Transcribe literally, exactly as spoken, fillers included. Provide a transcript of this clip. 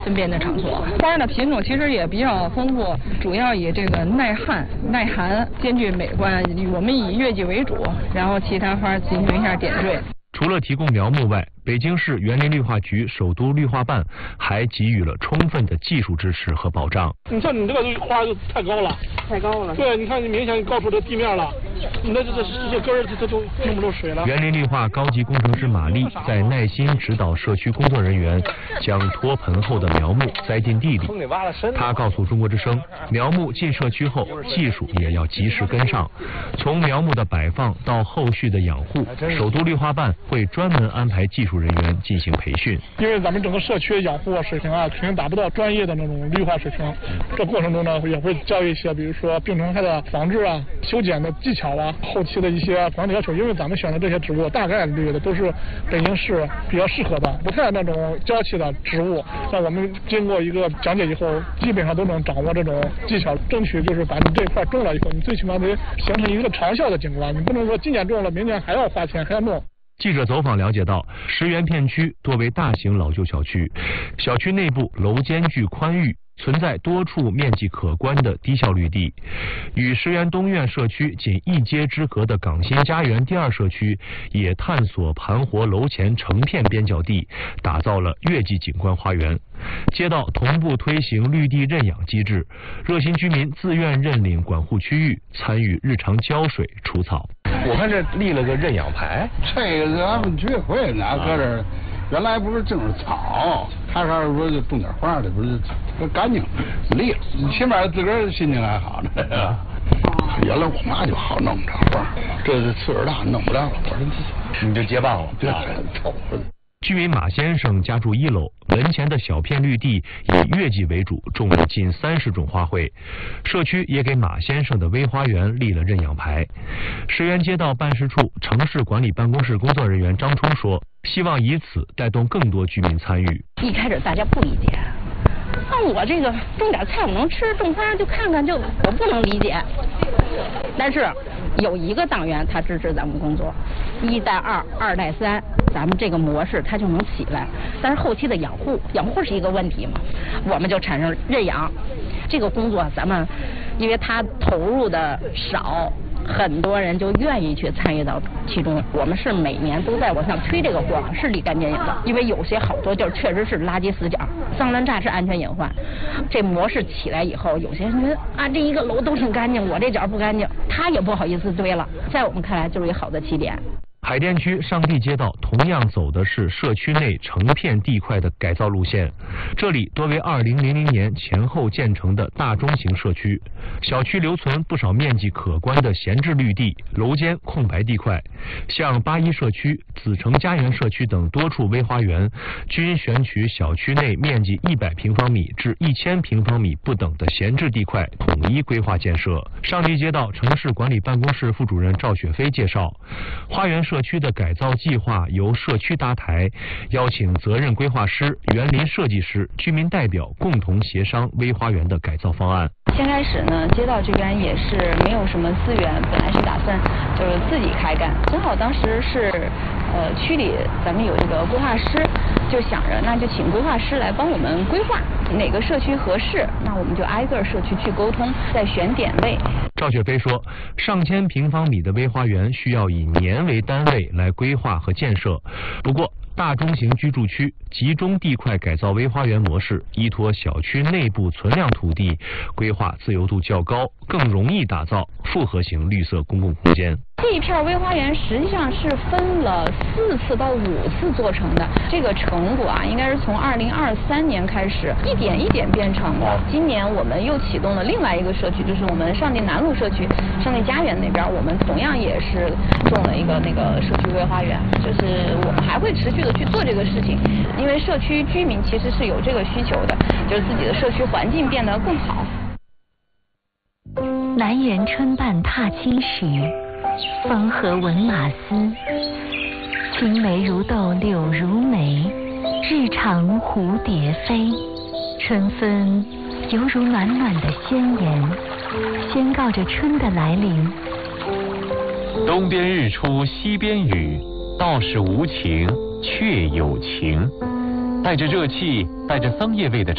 分辨的场所。花的品种其实也比较丰富，主要以这个耐旱、耐寒、兼具美观。我们以月季为主，然后其他花进行一下点缀。 除了提供苗木外，北京市园林绿化局首都绿化办还给予了充分的技术支持和保障。 你像你这个花就太高了， 太高了。 对，你看你明显高出这地面了，你那这这这根儿它都弄不住水了。 园林绿化高级工程师马丽在耐心指导社区工作人员将脱盆后的苗木栽进地里。她告诉中国之声，苗木进社区后，技术也要及时跟上。从苗木的摆放到后续的养护，首都绿化办会专门安排技术人员进行培训。 因为咱们整个社区养护水平啊，肯定达不到专业的那种绿化水平。这过程中呢，也会教一些，比如说病虫害的防治啊、修剪的技巧啊、后期的一些管理要求。因为咱们选的这些植物，大概率的都是北京市比较适合的，不太那种娇气的植物。那我们经过一个讲解以后，基本上都能掌握这种技巧，争取就是把你这块种了以后，你最起码得形成一个长效的景观。你不能说今年种了，明年还要花钱还要弄。 记者走访了解到，石园片区多为大型老旧小区，小区内部楼间距宽裕，存在多处面积可观的低效绿地。与石园东苑社区仅一街之隔的港新家园第二社区，也探索盘活楼前成片边角地，打造了月季景观花园。街道同步推行绿地认养机制，热心居民自愿认领管护区域，参与日常浇水除草。我看这立了个认养牌， 这个咱们居委会哪搁这儿，原来不是种着草，他说说就种点花的，不是多干净，立了，起码自个儿心情还好呢。原来我妈就好弄这花，这是岁数大弄不了了，我说你就接棒了， 对，凑合。 居民马先生家住一楼，门前的小片绿地以月季为主，种了近三十种花卉。社区也给马先生的微花园立了认养牌。石园街道办事处城市管理办公室工作人员张冲说，希望以此带动更多居民参与。 一开始大家不理解，那我这个种点菜我能吃，种花就看看，就我不能理解。但是有一个党员他支持咱们工作，一带二，二带三，咱们这个模式它就能起来。但是后期的养护，养护是一个问题嘛，我们就产生认养这个工作，咱们因为他投入的少，很多人就愿意去参与到其中。我们是每年都在往上推这个活，是立竿见影的。因为有些好多地儿确实是垃圾死角，脏乱差是安全隐患。这模式起来以后，有些人觉得啊，这一个楼都挺干净，我这角不干净，他也不好意思堆了。在我们看来，就是一个好的起点。 海淀区上地街道同样走的是社区内成片地块的改造路线，这里多为二零零零年前后建成的大中型社区，小区留存不少面积可观的闲置绿地、楼间空白地块。像八一社区、紫城家园社区等多处微花园，均选取小区内面积一百平方米至一千平方米不等的闲置地块，统一规划建设。上地街道城市管理办公室副主任赵雪飞介绍，花园社区的改造计划由社区搭台，邀请责任规划师、园林设计师、居民代表共同协商微花园的改造方案。 先开始呢，街道这边也是没有什么资源，本来是打算就是自己开干，正好当时是呃区里咱们有这个规划师，就想着那就请规划师来帮我们规划哪个社区合适，那我们就挨个社区去沟通，再选点位。 赵雪飞说，上千平方米的微花园需要以年为单位来规划和建设，不过大中型居住区集中地块改造微花园模式，依托小区内部存量土地，规划自由度较高，更容易打造复合型绿色公共空间。 这一片微花园实际上是分了四次到五次做成的，这个成果啊，应该是从二零二三年开始一点一点变成的。今年我们又启动了另外一个社区，就是我们上地南路社区、上地家园那边，我们同样也是种了一个那个社区微花园，就是我们还会持续的去做这个事情，因为社区居民其实是有这个需求的，就是自己的社区环境变得更好。 南园春半踏青时，芳荷闻马嘶，青梅如豆柳如眉，日长蝴蝶飞。春分犹如暖暖的宣言，宣告着春的来临。 东边日出西边雨，道是无晴却有晴。带着热气，带着桑叶味的